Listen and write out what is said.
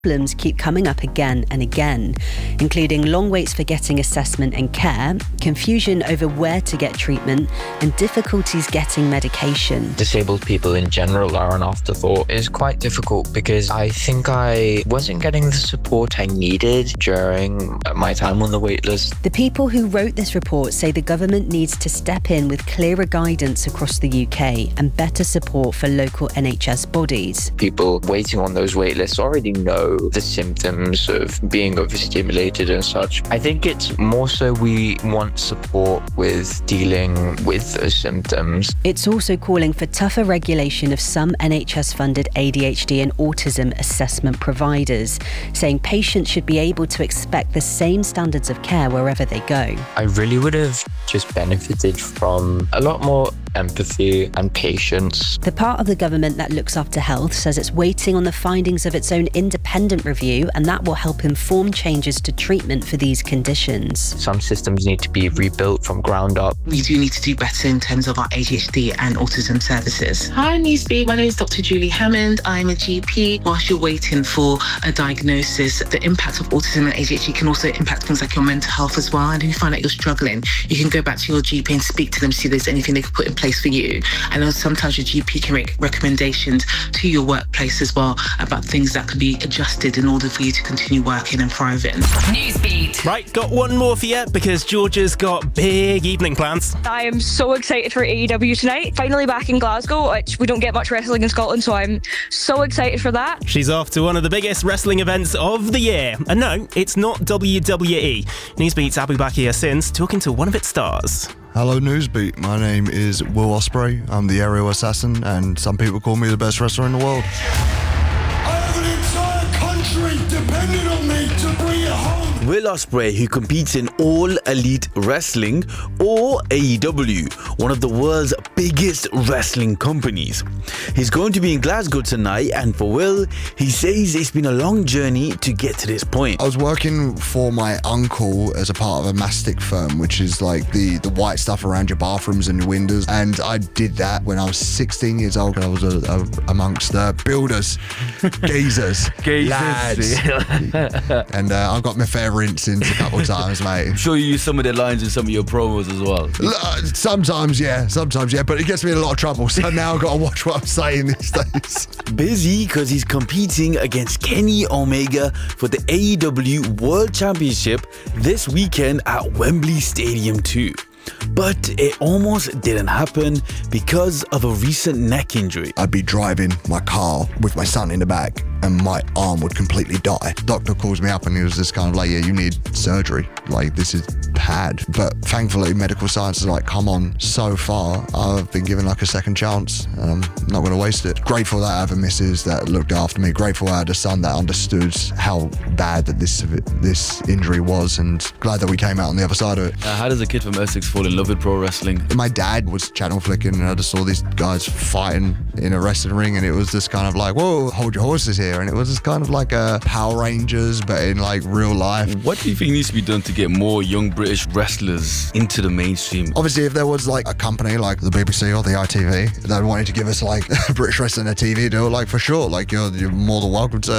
problems keep coming up again and again, including long waits for getting assessment and care, confusion over where to get treatment, and difficulties getting medication. Disabled people in general are an afterthought. It's quite difficult because I think I wasn't getting the support I needed during my time on the waitlist. The people who wrote this report say the government needs to step in with clearer guidance across the UK and better support for local NHS bodies. People waiting on those waitlists already know the symptoms of being overstimulated and such. I think it's more so we want support with dealing with those symptoms. It's also calling for tougher regulation of some NHS-funded ADHD and autism assessment providers, saying patients should be able to expect the same standards of care wherever they go. I really would have just benefited from a lot more empathy and patience. The part of the government that looks after health says it's waiting on the findings of its own independent review, and that will help inform changes to treatment for these conditions. Some systems need to be rebuilt from ground up. We do need to do better in terms of our ADHD and autism services. Hi Newsbeat, my name is Dr. Julie Hammond. I'm a GP. Whilst you're waiting for a diagnosis, the impact of autism and ADHD can also impact things like your mental health as well. And if you find out you're struggling, you can go back to your GP and speak to them, see if there's anything they can put in place for you. And then sometimes your GP can make recommendations to your workplace as well about things that can be adjusted in order for you to continue working and thriving. Newsbeat. Right, got one more for you because Georgia's got big evening plans. I am so excited for AEW tonight. Finally back in Glasgow, which we don't get much wrestling in Scotland, so I'm so excited for that. She's off to one of the biggest wrestling events of the year. And no, it's not WWE. Newsbeat's Abu Bakr Yassin's talking to one of its stars. Hello Newsbeat, my name is Will Ospreay. I'm the aerial assassin and some people call me the best wrestler in the world. I have an entire country depending on me to bring it home. Will Ospreay, who competes in All Elite Wrestling or AEW, one of the world's biggest wrestling companies. He's going to be in Glasgow tonight, and for Will, he says it's been a long journey to get to this point. I was working for my uncle as a part of a mastic firm, which is like the white stuff around your bathrooms and your windows, and I did that when I was 16 years old. I was amongst builders, geezers, lads, and I got my fair rinse in a couple of times, mate. I'm sure you use some of their lines in some of your promos as well. Sometimes, yeah, but it gets me in a lot of trouble, so now I've got to watch what I'm saying these days. Busy because he's competing against Kenny Omega for the AEW World Championship this weekend at Wembley Stadium 2. But it almost didn't happen because of a recent neck injury. I'd be driving my car with my son in the back and my arm would completely die. Doctor calls me up and he was just kind of like, yeah, you need surgery. Like, this is bad. But thankfully, medical science is like, come on, so far, I've been given like a second chance and I'm not going to waste it. Grateful that I have a missus that looked after me. Grateful I had a son that understood how bad that this injury was, and glad that we came out on the other side of it. How does a kid from Essex fall in love with pro wrestling? My dad was channel flicking and I just saw these guys fighting in a wrestling ring, and it was just kind of like, whoa, hold your horses here. And it was just kind of like a Power Rangers, but in like real life. What do you think needs to be done to get more young British wrestlers into the mainstream? Obviously, if there was like a company like the BBC or the ITV that wanted to give us like British wrestling a TV deal, like for sure, like you're more than welcome to